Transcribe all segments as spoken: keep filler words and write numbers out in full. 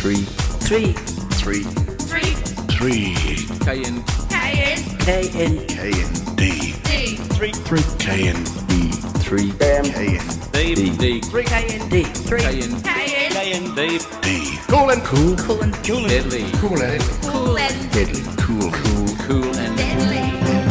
Three. Three. Three. Three. Three. K N. K N. K N. K N D. D. Three. Three. K N B. Three. K N D. D. D. Three. K N D. Three. K N. K N. K N D. D. Cool and cool. Cool and Cool and deadly. Cool and cool and deadly. Cool. Cool. Cool and deadly.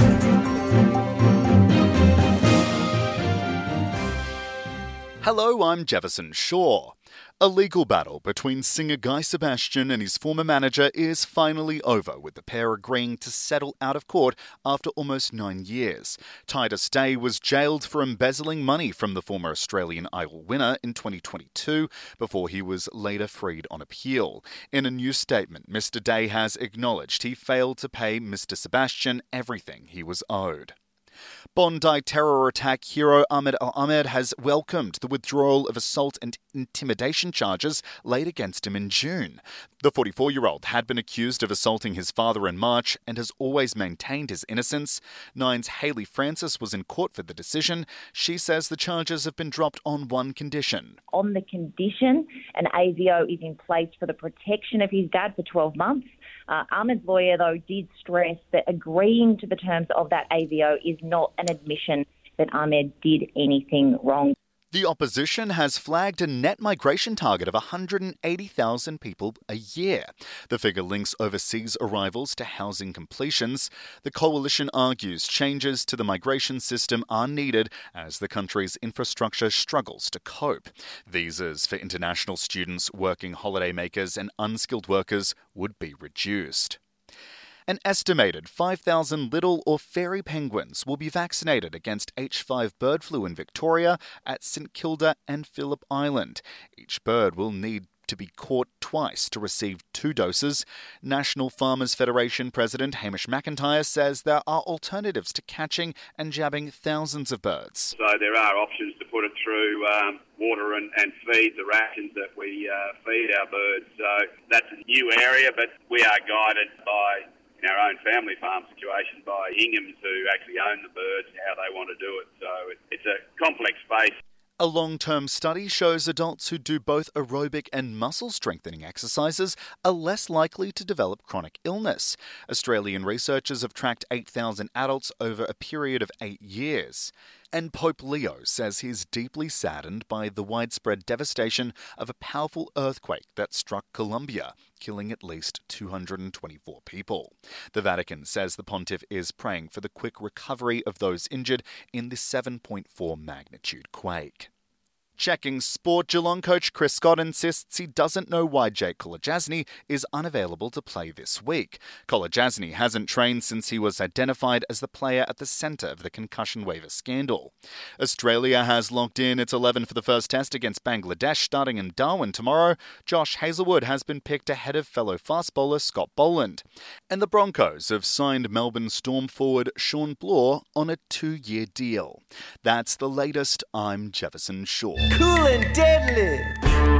Hello, I'm Jefferson Shaw. A legal battle between singer Guy Sebastian and his former manager is finally over, with the pair agreeing to settle out of court after almost nine years. Titus Day was jailed for embezzling money from the former Australian Idol winner in twenty twenty-two before he was later freed on appeal. In a new statement, Mister Day has acknowledged he failed to pay Mister Sebastian everything he was owed. Bondi terror attack hero Ahmed Al-Ahmed has welcomed the withdrawal of assault and intimidation charges laid against him in June. The forty-four-year-old had been accused of assaulting his father in March and has always maintained his innocence. Nine's Hayley Francis was in court for the decision. She says the charges have been dropped on one condition. On the condition an A V O is in place for the protection of his dad for twelve months. Uh, Ahmed's lawyer, though, did stress that agreeing to the terms of that A V O is not an admission that Ahmed did anything wrong. The opposition has flagged a net migration target of one hundred eighty thousand people a year. The figure links overseas arrivals to housing completions. The coalition argues changes to the migration system are needed as the country's infrastructure struggles to cope. Visas for international students, working holidaymakers and unskilled workers would be reduced. An estimated five thousand little or fairy penguins will be vaccinated against H five bird flu in Victoria at St Kilda and Phillip Island. Each bird will need to be caught twice to receive two doses. National Farmers Federation President Hamish McIntyre says there are alternatives to catching and jabbing thousands of birds. So there are options to put it through um, water and, and feed, the rations that we uh, feed our birds. So that's a new area, but we are guided by in our own family farm situation by Inghams, who actually own the birds, how they want to do it. So it, it's a complex space. A long-term study shows adults who do both aerobic and muscle-strengthening exercises are less likely to develop chronic illness. Australian researchers have tracked eight thousand adults over a period of eight years. And Pope Leo says he's deeply saddened by the widespread devastation of a powerful earthquake that struck Colombia, killing at least two hundred twenty-four people. The Vatican says the pontiff is praying for the quick recovery of those injured in the seven point four magnitude quake. Checking sport, Geelong coach Chris Scott insists he doesn't know why Jake Kolodjasny is unavailable to play this week. Kolodjasny hasn't trained since he was identified as the player at the centre of the concussion waiver scandal. Australia has locked in its eleven for the first test against Bangladesh starting in Darwin tomorrow. Josh Hazlewood has been picked ahead of fellow fast bowler Scott Boland. And the Broncos have signed Melbourne Storm forward Sean Bloor on a two-year deal. That's the latest. I'm Jefferson Shaw. Cool and deadly.